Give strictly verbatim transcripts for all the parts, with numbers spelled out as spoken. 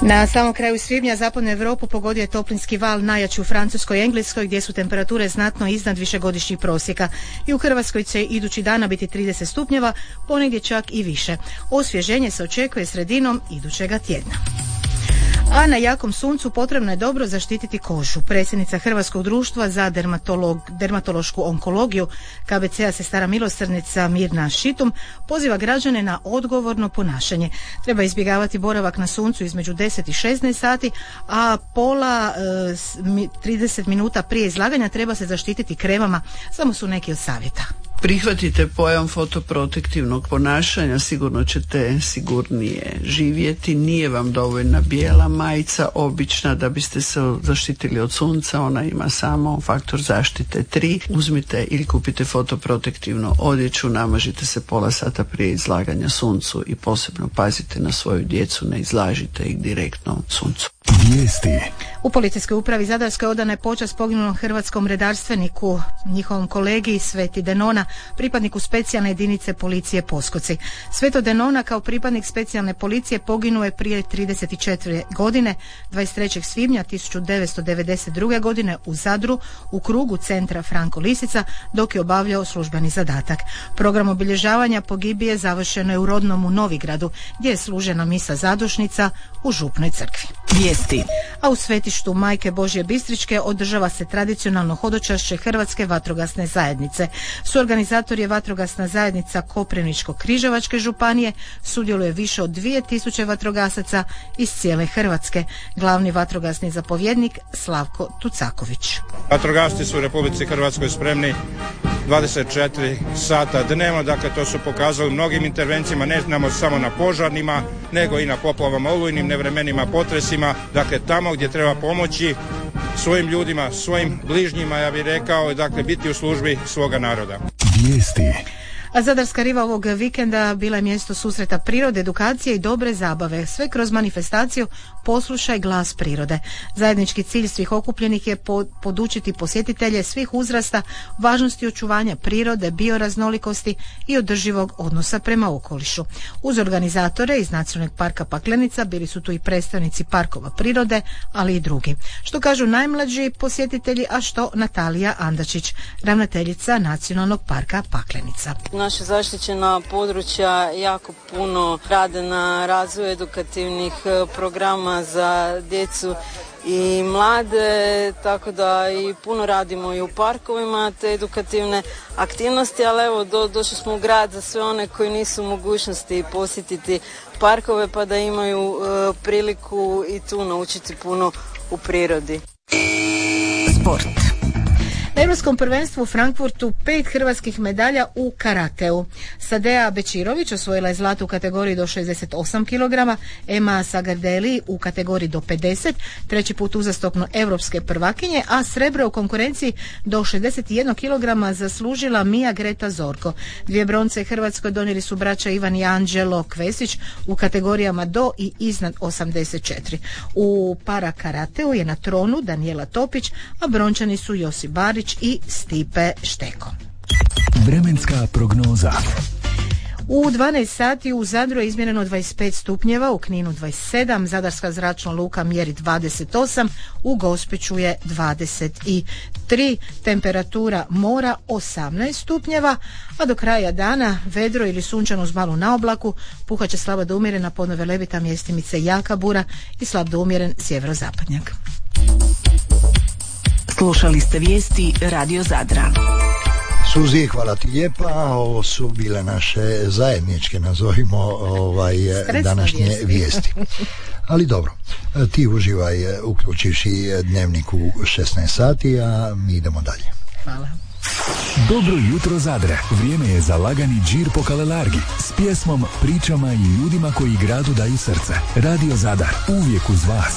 Na samom kraju svibnja zapadnu Europu pogodio je toplinski val najjači u Francuskoj i Engleskoj gdje su temperature znatno iznad višegodišnjih prosjeka. I u Hrvatskoj će idući dana biti trideset stupnjeva, ponegdje čak i više. Osvježenje se očekuje sredinom idućega tjedna. A na jakom suncu potrebno je dobro zaštititi kožu. Predsjednica Hrvatskog društva za dermatolog, dermatološku onkologiju K B C-a Sestara milosrdnica Mirna Šitum poziva građane na odgovorno ponašanje. Treba izbjegavati boravak na suncu između deset i šesnaest sati, a pola e, trideset minuta prije izlaganja treba se zaštititi kremama. Samo su neki od savjeta. Prihvatite pojam fotoprotektivnog ponašanja, sigurno ćete sigurnije živjeti. Nije vam dovoljna bijela majica obična da biste se zaštitili od sunca, ona ima samo faktor zaštite tri. Uzmite ili kupite fotoprotektivnu odjeću, namažite se pola sata prije izlaganja suncu i posebno pazite na svoju djecu, ne izlažite ih direktno suncu. Vijesti. U policijskoj upravi Zadarskoj odana je počast poginulom hrvatskom redarstveniku, njihovom kolegi Sveti Denona, pripadniku specijalne jedinice policije Poskoci. Sveto Denona kao pripadnik specijalne policije poginuo je prije trideset četiri godine, dvadeset trećeg svibnja tisuću devetsto devedeset druge. godine u Zadru u krugu centra Franko Lisica dok je obavljao službeni zadatak. Program obilježavanja pogibije završeno je u rodnom u Novigradu gdje je služena misa zadušnica u župnoj crkvi. Vijesti. A u svetištu Majke Božje Bistričke održava se tradicionalno hodočašće Hrvatske vatrogasne zajednice. Suorganizator je vatrogasna zajednica Koprivničko-križevačke županije, sudjeluje više od dvije tisuće vatrogasaca iz cijele Hrvatske. Glavni vatrogasni zapovjednik Slavko Tucaković. Vatrogasci su u Republici Hrvatskoj spremni dvadeset četiri sata dnevno, dakle to su pokazali mnogim intervencijama, ne znamo samo na požarnima, nego i na poplavama, olujnim nevremenima, potresima, dakle tamo gdje treba pomoći svojim ljudima, svojim bližnjima, ja bih rekao, dakle biti u službi svoga naroda. Vijesti. A Zadarska riva ovog vikenda bila je mjesto susreta prirode, edukacije i dobre zabave. Sve kroz manifestaciju Poslušaj glas prirode. Zajednički cilj svih okupljenih je podučiti posjetitelje svih uzrasta važnosti očuvanja prirode, bioraznolikosti i održivog odnosa prema okolišu. Uz organizatore iz Nacionalnog parka Paklenica bili su tu i predstavnici parkova prirode, ali i drugi. Što kažu najmlađi posjetitelji, a što Natalija Andačić, ravnateljica Nacionalnog parka Paklenica. Naša zaštićena područja jako puno rade na razvoju edukativnih programa za djecu i mlade, tako da i puno radimo i u parkovima te edukativne aktivnosti, ali evo do, došli smo u grad za sve one koji nisu u mogućnosti posjetiti parkove pa da imaju e, priliku i tu naučiti puno u prirodi. Sport. Na Europskom prvenstvu u Frankfurtu pet hrvatskih medalja u karateu. Sadea Bečirović osvojila je zlato u kategoriji do šezdeset osam kilograma, Ema Sagardeli u kategoriji do pedeset, treći put uzastopno europske prvakinje, a srebro u konkurenciji do šezdeset jedan kilograma zaslužila Mija Greta Zorko. Dvije bronce Hrvatskoj donijeli su braća Ivan i Anđelo Kvesić u kategorijama do i iznad osamdeset četiri. U para karateu je na tronu Danijela Topić, a brončani su Josip Barić i Stipe Šteko. Vremenska prognoza. U dvanaest sati u Zadru je izmjereno dvadeset pet stupnjeva, u Kninu dvadeset sedam, Zadarska zračna luka mjeri dvadeset osam, u Gospiću je dvadeset tri, temperatura mora osamnaest stupnjeva, a do kraja dana vedro ili sunčano uz malu naoblaku, puhat će slaba do umjerena podno velebita mjestimice jaka bura i slab do umjeren sjeverozapadnjak. Slušali ste vijesti Radio Zadra. Suzi, hvala ti lijepa. Ovo su bile naše zajedničke, nazovimo, ovaj, današnje vijesti. vijesti. Ali dobro, ti uživaj uključivši dnevnik u šesnaest sati, a mi idemo dalje. Hvala. Dobro jutro Zadre. Vrijeme je za lagani džir po Kalelargi s pjesmom, pričama i ljudima koji gradu daju srce. Radio Zadar, uvijek uz vas.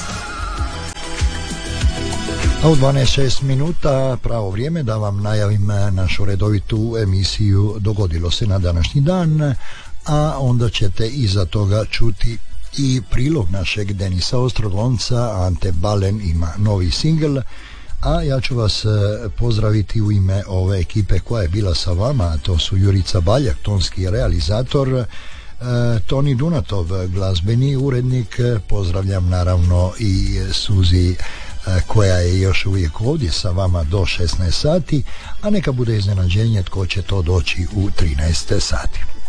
A u dvanaest šest minuta pravo vrijeme da vam najavim našu redovitu emisiju Dogodilo se na današnji dan, a onda ćete iza toga čuti i prilog našeg Denisa Ostroglonca. Ante Balen ima novi singl, a ja ću vas pozdraviti u ime ove ekipe koja je bila sa vama. To su Jurica Baljak, tonski realizator, Toni Dunatov, glazbeni urednik. Pozdravljam naravno i Suzi koja je još uvijek ovdje sa vama do šesnaest sati, a neka bude iznenađenje tko će to doći u trinaest sati.